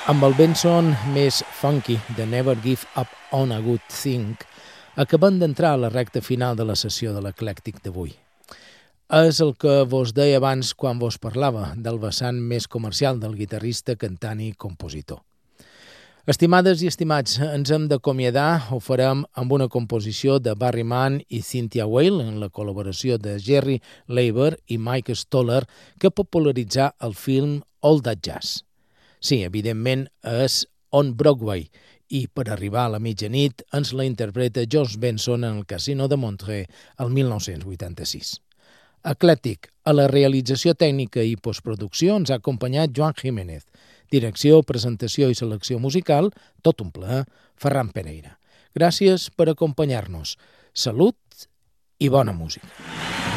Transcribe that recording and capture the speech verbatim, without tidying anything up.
Amb el Benson més funky de Never Give Up on a Good Thing, acabem d'entrar a la recta final de la sessió de l'Eclèctic d'avui. És el que vos deia abans quan vos parlava del vessant més comercial del guitarrista, cantant i compositor. Estimades i estimats, ens hem d'acomiadar, ho farem amb una composició de Barry Mann i Cynthia Weil en la col·laboració de Jerry Leiber i Mike Stoller que popularitzà el film All That Jazz. Sí, evidentment és On Broadway i per arribar a la mitjanit ens la interpreta George Benson en el Casino de Montreux el mil nou-cents vuitanta-sis. Eclèctic, a la realització tècnica i postproducció ens ha acompanyat Joan Jiménez. Direcció, presentació i selecció musical, tot un plaer, Ferran Pereira. Gràcies per acompanyar-nos. Salut i bona música.